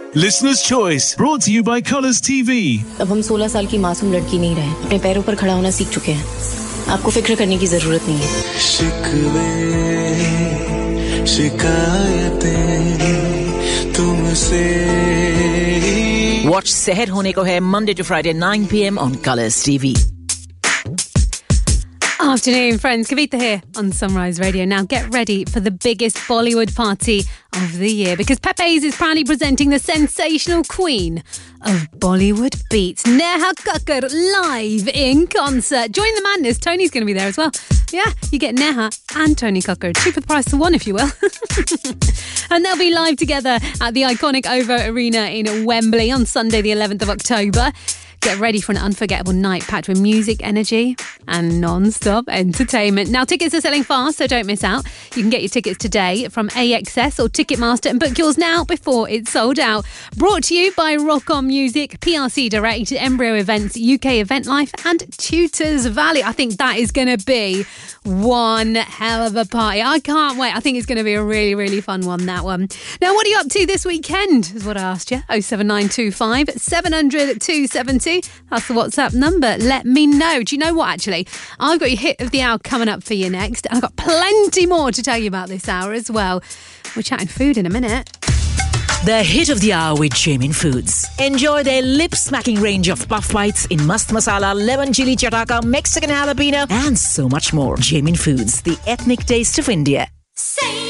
Listener's Choice, brought to you by Colours TV. अब हम 16 साल की मासूम लड़की नहीं रहे, अपने पैरों पर खड़ा होना सीख चुके हैं. आपको फिक्र करने की जरूरत नहीं है. शिकवे शिकायतें तुमसे. Watch Seher Hone Ko Hai Monday to Friday 9 p.m. on Colours TV. Afternoon, friends. Kavita here on Sunrise Radio. Now get ready for the biggest Bollywood party of the year because Pepe's is proudly presenting the sensational queen of Bollywood beats, Neha Kakkar, live in concert. Join the madness. Tony's going to be there as well. Yeah, you get Neha and Tony Kakkar. 2 for the price of 1, if you will. And they'll be live together at the iconic OVO Arena in Wembley on Sunday, the 11th of October. Get ready for an unforgettable night packed with music, energy and non-stop entertainment. Now, tickets are selling fast, so don't miss out. You can get your tickets today from AXS or Ticketmaster and book yours now before it's sold out. Brought to you by Rock On Music, PRC Direct, Embryo Events, UK Event Life and Tutors Valley. I think that is going to be one hell of a party. I can't wait. I think it's going to be a really, really fun one, that one. Now, what are you up to this weekend, is what I asked you. 07925 700 270. That's the WhatsApp number. Let me know. Do you know what, actually? I've got your hit of the hour coming up for you next. And I've got plenty more to tell you about this hour as well. We're chatting food in a minute. The hit of the hour with Jamin Foods. Enjoy their lip-smacking range of puff bites in mast masala, lemon chili chataka, Mexican jalapeno and so much more. Jamin Foods, the ethnic taste of India. Say